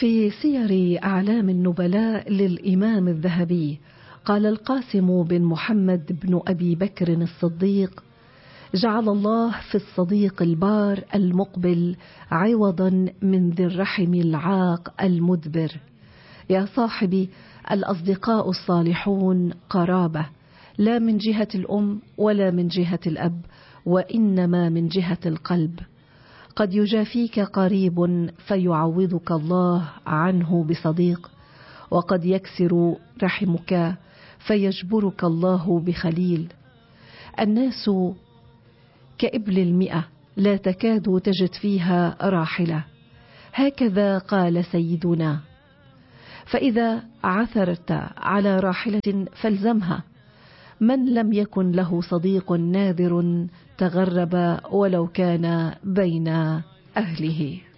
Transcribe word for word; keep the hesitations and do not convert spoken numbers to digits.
في سير أعلام النبلاء للإمام الذهبي قال القاسم بن محمد بن أبي بكر الصديق: جعل الله في الصديق البار المقبل عوضا من ذي الرحم العاق المدبر. يا صاحبي، الأصدقاء الصالحون قرابة، لا من جهة الأم ولا من جهة الأب، وإنما من جهة القلب. قد يجافيك قريب فيعوضك الله عنه بصديق، وقد يكسر رحمك فيجبرك الله بخليل. الناس كإبل المئة لا تكاد تجد فيها راحلة، هكذا قال سيدنا. فإذا عثرت على راحلة فالزمها. من لم يكن له صديق نادر تغرب ولو كان بين أهله.